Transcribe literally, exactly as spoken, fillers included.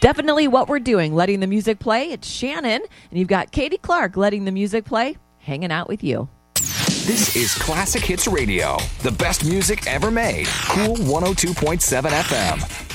definitely what we're doing, letting the music play. It's Shannon, and you've got Katie Clark letting the music play, hanging out with you. This is Classic Hits Radio, the best music ever made. Cool one oh two point seven F M.